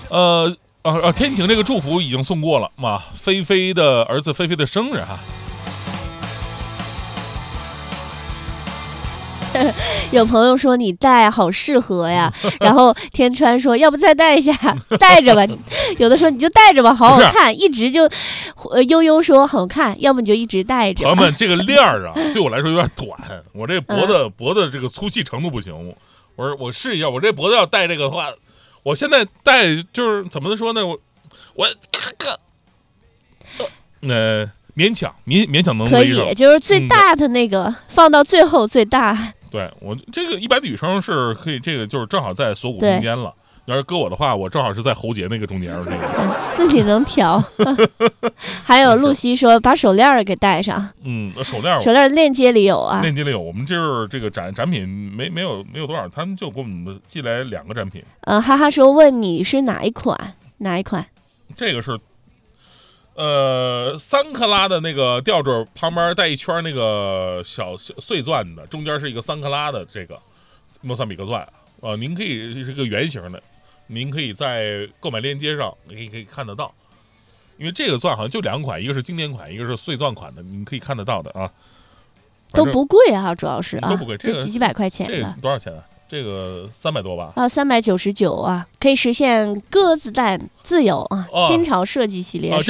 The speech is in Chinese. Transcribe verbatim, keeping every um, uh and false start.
呃呃呃，天晴这个祝福已经送过了嘛，菲菲的儿子菲菲的生日哈。 有朋友说你戴好适合呀，然后天川说要不再戴一下，戴着吧。有的说你就戴着吧，好好看，一直就呃悠悠说好看，要不你就一直戴着。 朋友们，这个链儿啊，对我来说有点短，我这脖子、嗯、脖子这个粗细程度不行。我说我试一下，我这脖子要戴这个的话，我现在戴就是怎么说呢？我我呃勉强勉勉强能可以，就是最大的那个、嗯、放到最后最大。 对我这个一般女生是可以，这个就是正好在锁骨中间了。要是搁我的话，我正好是在喉结那个中间这个、 嗯、自己能调。还有露西说把手链给戴上。 嗯，手链手链链接里有啊， 链接里有。我们就是这个展展品没没有没有多少，他们就给我们寄来两个展品。 嗯，哈哈说问你是哪一款？哪一款？ 这个是。呃，三克拉的那个吊坠旁边带一圈那个小碎钻的，中间是一个三克拉的这个莫桑比克钻啊、呃，您可以是个圆形的，您可以在购买链接上可以可以看得到，因为这个钻好像就两款，一个是经典款，一个是碎钻款的，您可以看得到的啊， 都不贵啊，主要是啊， 都不贵，这个几几百块钱的， 这个多少钱啊？这个三百多吧？ 啊，三百九十九啊，可以实现鸽子蛋自由啊，哦、新潮设计系列。哦